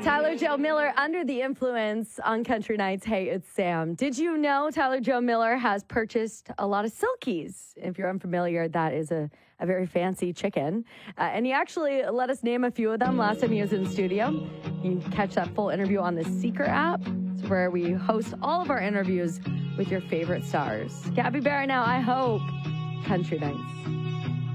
Tyler Joe Miller, Under the Influence on Country Nights. Hey, it's Sam. Did you know Tyler Joe Miller has purchased a lot of Silkies? If you're unfamiliar, that is a very fancy chicken. And he actually let us name a few of them last time he was in studio. You can catch that full interview on the Seeker app. It's where we host all of our interviews with your favorite stars. Gabby Barrett now, I hope. Country Nights.